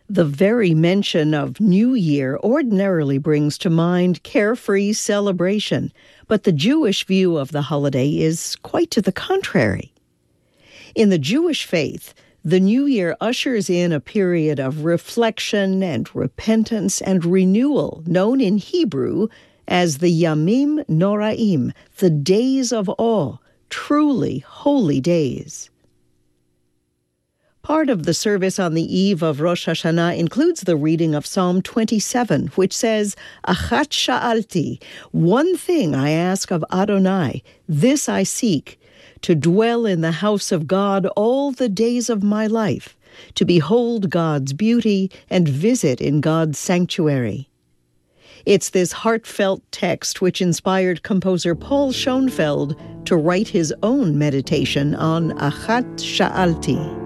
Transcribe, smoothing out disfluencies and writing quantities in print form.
The very mention of New Year ordinarily brings to mind carefree celebration, but the Jewish view of the holiday is quite to the contrary. In the Jewish faith, the New Year ushers in a period of reflection and repentance and renewal, known in Hebrew as the Yamim Noraim, the days of awe, truly holy days. Part of the service on the eve of Rosh Hashanah includes the reading of Psalm 27, which says, Achat sha'alti, one thing I ask of Adonai, this I seek, to dwell in the house of God all the days of my life, to behold God's beauty and visit in God's sanctuary. It's this heartfelt text which inspired composer Paul Schoenfeld to write his own meditation on Achat sha'alti.